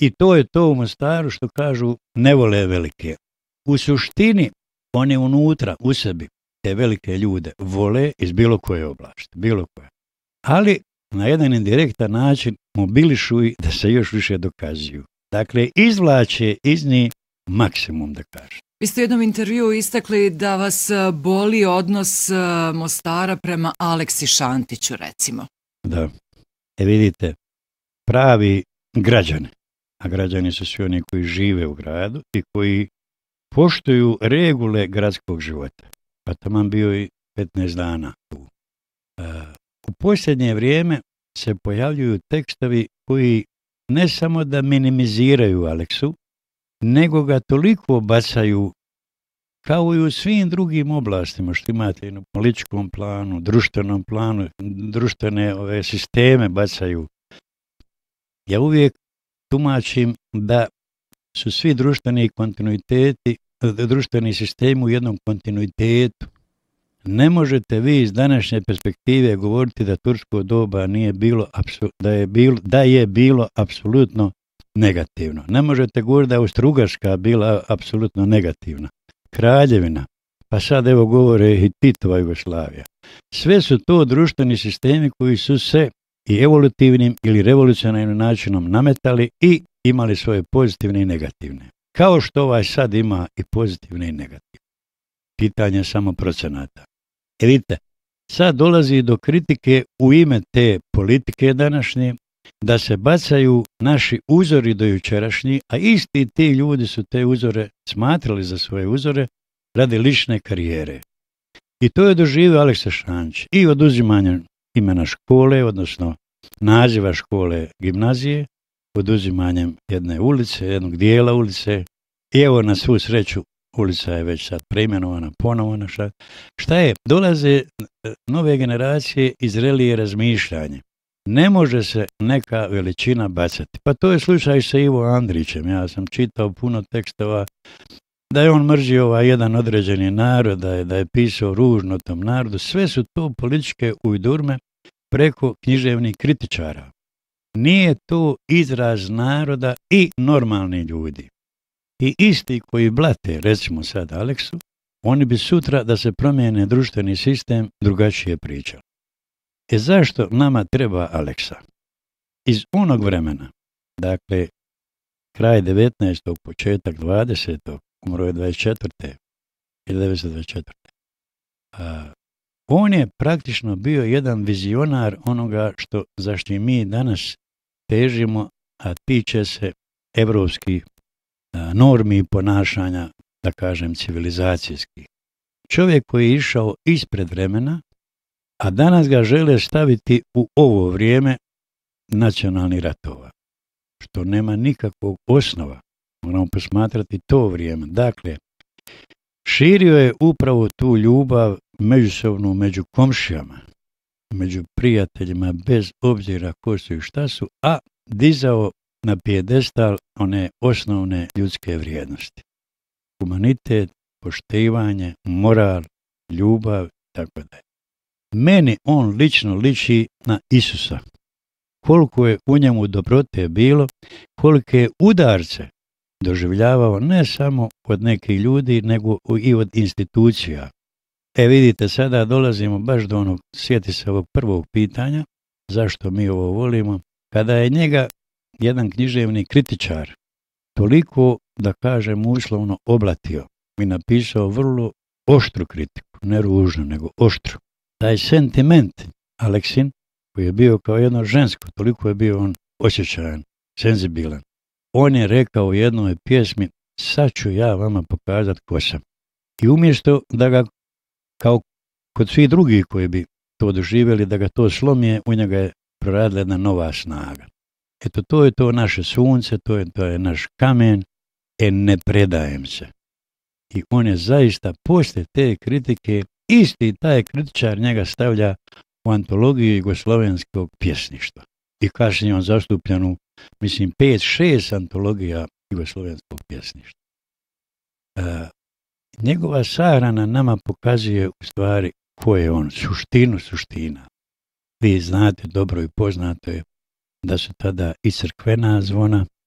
I to je to u Mostaru što kažu ne vole velike. U suštini oni unutra u sebi te velike ljude vole iz bilo koje oblasti, bilo koje. Ali na jedan indirektan način mobilišu i da se još više dokazuju. Dakle, izvlače iz njih maksimum, da kažem. Vi ste u jednom intervjuu istakli da vas boli odnos Mostara prema Aleksi Šantiću, recimo. Da. Vidite, pravi građani, a građani su svi oni koji žive u gradu i koji poštuju regule gradskog života. Pa taman bio i 15 dana tu. U posljednje vrijeme se pojavljuju tekstovi koji ne samo da minimiziraju Aleksu, nego ga toliko bacaju kao i u svim drugim oblastima što imate i na političkom planu, društvenom planu, društvene sisteme bacaju. Ja uvijek tumačim da su svi društveni sistemi u jednom kontinuitetu. Ne možete vi iz današnje perspektive govoriti da tursko doba nije bilo, da je bilo apsolutno negativno. Ne možete govoriti da je Austro-Ugarska bila apsolutno negativna. Kraljevina, pa sad evo govore i Titova Jugoslavija. Sve su to društveni sistemi koji su se i evolutivnim ili revolucionarnim načinom nametali i imali svoje pozitivne i negativne. Kao što ovaj sad ima i pozitivne i negativne. Pitanje je samo procenata. Vidite, sad dolazi do kritike u ime te politike današnje, da se bacaju naši uzori do jučerašnji, a isti ti ljudi su te uzore smatrali za svoje uzore radi lične karijere. I to je doživio Aleksa Šantić i oduzimanje imena škole, odnosno naziva škole gimnazije, oduzimanjem jedne ulice, jednog dijela ulice, i evo na svu sreću ulica je već sad preimenovana, ponovno. Šta je? Dolaze nove generacije i zrelije razmišljanje. Ne može se neka veličina bacati. Pa to je slučaj sa Ivo Andrićem. Ja sam čitao puno tekstova da je on mrzio jedan određeni narod, da je pisao ružno tom narodu. Sve su to političke ujdurme preko književnih kritičara. Nije to izraz naroda i normalni ljudi. I isti koji blate, recimo sad Aleksu, oni bi sutra da se promijene društveni sistem drugačije pričali. Zašto nama treba Aleksa? Iz onog vremena, dakle, kraj 19. početak 20. umro je 1924. On je praktično bio jedan vizionar onoga zašto mi danas težimo, a tiče se evropskih normi i ponašanja, da kažem, civilizacijskih. Čovjek koji je išao ispred vremena, a danas ga žele staviti u ovo vrijeme nacionalnih ratova, što nema nikakvog osnova. Moramo posmatrati to vrijeme. Dakle, širio je upravo tu ljubav međusobnu među komšijama, među prijateljima, bez obzira ko su i šta su, a dizao na pijedestal one osnovne ljudske vrijednosti. Humanitet, poštivanje, moral, ljubav, tako da je. Meni on lično liči na Isusa. Koliko je u njemu dobrote bilo, kolike udarce doživljavao ne samo od nekih ljudi, nego i od institucija. Vidite, sada dolazimo baš do onog, sjeti se ovog prvog pitanja, zašto mi ovo volimo, kada je njega jedan književni kritičar toliko, da kažem, uslovno oblatio i napisao vrlo oštru kritiku, ne ružno, nego oštru. Taj sentiment Aleksin, koji je bio kao jedno žensko, toliko je bio on osjećajan, senzibilan. On je rekao u jednoj pjesmi, sad ću ja vama pokazati ko sam. I umjesto da ga, kao kod svih drugih koji bi to doživjeli, da ga to slomije, u njega je proradila jedna nova snaga. Eto, to je to naše sunce, to je naš kamen, ne predajem se. I on je zaista poslije te kritike, isti taj kritičar njega stavlja u antologiju jugoslovenskog pjesništva. I kasnije on zastupljen u, 5-6 antologija jugoslovenskog pjesništva. Njegova sahrana nama pokazuje u stvari ko je on, suština. Vi znate dobro i poznato je da su tada i crkvena zvona